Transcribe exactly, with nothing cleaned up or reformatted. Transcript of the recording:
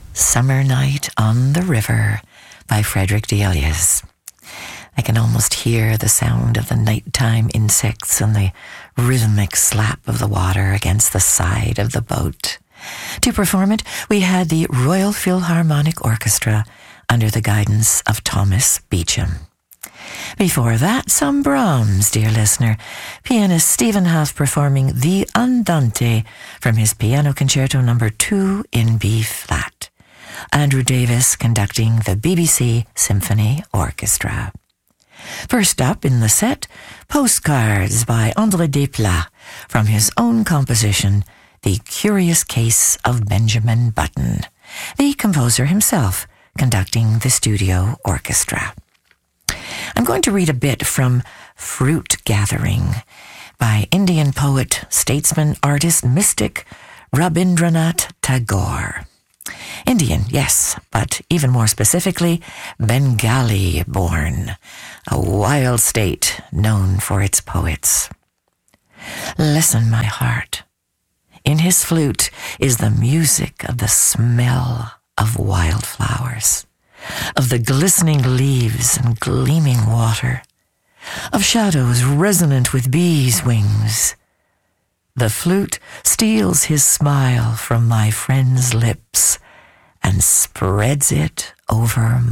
Summer Night on the River by Frederick Delius. I can almost hear the sound of the nighttime insects and the rhythmic slap of the water against the side of the boat. To perform it, we had the Royal Philharmonic Orchestra under the guidance of Thomas Beecham. Before that, some Brahms, dear listener. Pianist Stephen Huff performing the Andante from his Piano Concerto number two in B-flat. Andrew Davis conducting the B B C Symphony Orchestra. First up in the set, Postcards by André Desplat from his own composition, The Curious Case of Benjamin Button, the composer himself conducting the studio orchestra. I'm going to read a bit from Fruit Gathering by Indian poet, statesman, artist, mystic Rabindranath Tagore. Indian, yes, but even more specifically, Bengali-born, a wild state known for its poets. Listen, my heart. In his flute is the music of the smell of wildflowers, of the glistening leaves and gleaming water, of shadows resonant with bees' wings. The flute steals his smile from my friend's lips and spreads it over